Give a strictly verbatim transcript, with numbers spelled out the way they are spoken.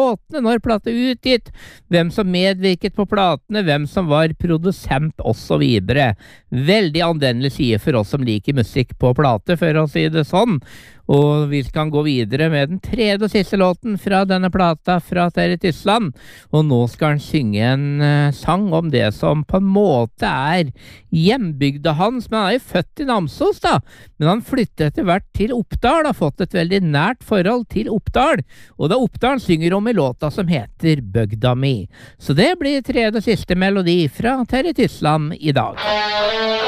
låtene, når plate utgitt, hvem som medvirket på platene, hvem som var produsent og så videre. Veldig anvendelig side for oss som liker musikk på plate, for å si det sånn. Og vi kan gå videre med den tredje og siste låten fra denne plata fra Terje Tysland. Og nå skal han synge en uh, sang om det som på en måte er hjembygda hans. Men han er jo født i Namsos da, men han flyttet etter hvert til Oppdal, har fått et veldig nært forhold til Oppdal. Og det er Oppdal han synger om i låta som heter Bøgda mi. Så det blir tredje og siste melodi fra Terje Tysland i dag.